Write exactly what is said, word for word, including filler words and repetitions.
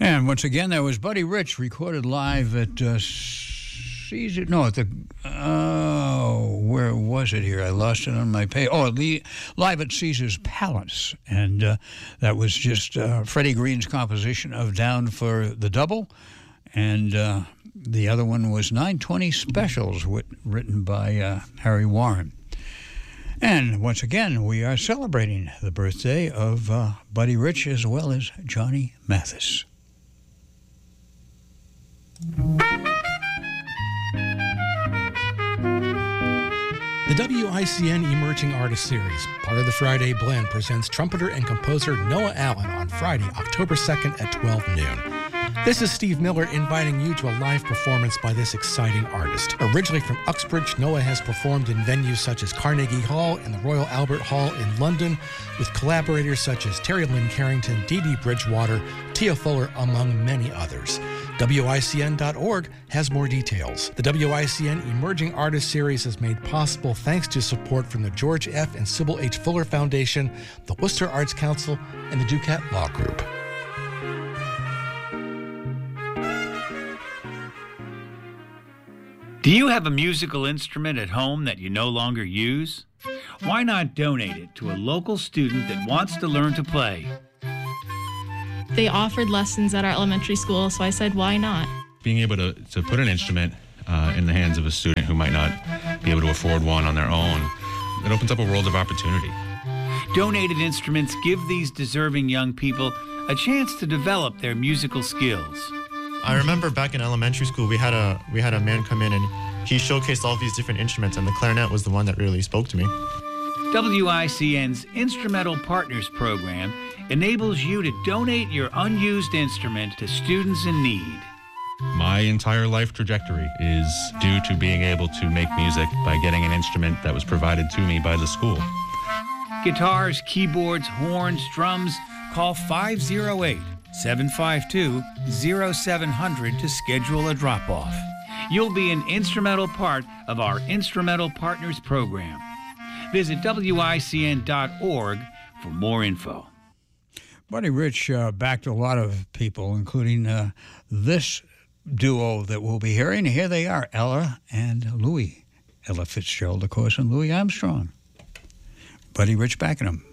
And once again, that was Buddy Rich, recorded live at uh, Caesar. No, at the. Oh, where was it here? I lost it on my page. Oh, the, live at Caesar's Palace. And uh, that was just uh, Freddie Green's composition of Down for the Double. And uh, the other one was nine twenty Specials, wit- written by uh, Harry Warren. And once again, we are celebrating the birthday of uh, Buddy Rich as well as Johnny Mathis. The W I C N Emerging Artist Series, part of the Friday Blend, presents trumpeter and composer Noah Allen on Friday, October second at twelve noon. This is Steve Miller inviting you to a live performance by this exciting artist. Originally from Uxbridge, Noah has performed in venues such as Carnegie Hall and the Royal Albert Hall in London, with collaborators such as Terry Lynn Carrington, Dee Dee Bridgewater, Tia Fuller, among many others. W I C N dot org has more details. The W I C N Emerging Artist Series is made possible thanks to support from the George F. and Sybil H. Fuller Foundation, the Worcester Arts Council, and the Ducat Law Group. Do you have a musical instrument at home that you no longer use? Why not donate it to a local student that wants to learn to play? They offered lessons at our elementary school, so I said, why not? Being able to, to put an instrument uh, in the hands of a student who might not be able to afford one on their own, it opens up a world of opportunity. Donated instruments give these deserving young people a chance to develop their musical skills. I remember back in elementary school, we had a we had a man come in and he showcased all these different instruments, and the clarinet was the one that really spoke to me. W I C N's Instrumental Partners Program enables you to donate your unused instrument to students in need. My entire life trajectory is due to being able to make music by getting an instrument that was provided to me by the school. Guitars, keyboards, horns, drums, call five oh eight, seven five two, oh seven hundred to schedule a drop-off. You'll be an instrumental part of our Instrumental Partners Program. Visit W I C N dot org for more info. Buddy Rich uh, backed a lot of people, including uh, this duo that we'll be hearing. Here they are, Ella and Louis. Ella Fitzgerald, of course, and Louis Armstrong. Buddy Rich backing them.